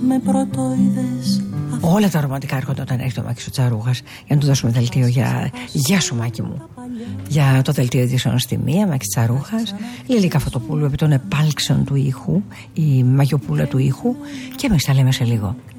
με πρωτοειδές. Όλα τα ρομαντικά έρχονται όταν έρχεται ο Μάκης ο Τσαρούχας για να του δώσουμε δελτίο για «Γεια σου Μάκη μου». Για το δελτίο ειδήσεων στη μία, Μάκης Τσαρούχας, η Λίλικα Φωτοπούλου επί των επάλξεων του ήχου, η Μαγιοπούλα του ήχου, και εμείς τα λέμε σε λίγο.